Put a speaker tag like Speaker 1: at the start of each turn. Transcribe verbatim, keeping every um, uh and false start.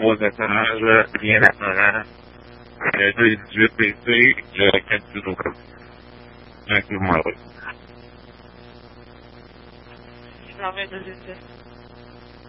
Speaker 1: trois étages, bien apparent. Le deux dix-huit P C, le quatre dix-huit au cas. Activement oui.
Speaker 2: Je l'envoie de suite.